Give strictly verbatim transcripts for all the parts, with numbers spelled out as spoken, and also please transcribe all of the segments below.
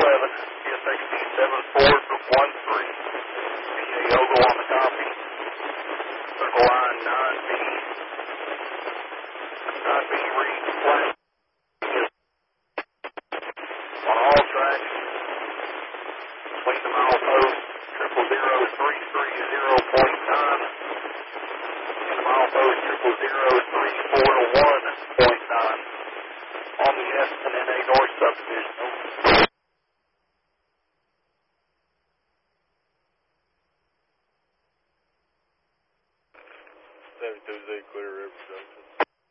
eleven, T S X D seven four one three. P A Ogo on the copy. Circle line nine B. nine B read flat. On all tracks. Between the milepost, triple zero three three zero point nine. And the milepost, triple zero three four one point nine. On the S and N A North subdivision. seventy-two Z clear River Junction.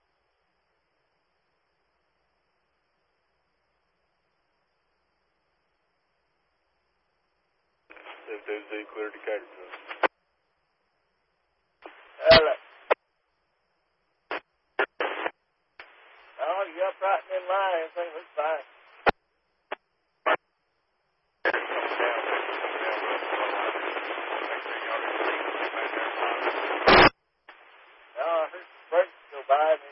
seventy-two Z clear Decatur Junction. Hello. Oh, you up right in line. Everything looks fine. No, I heard the brakes go by and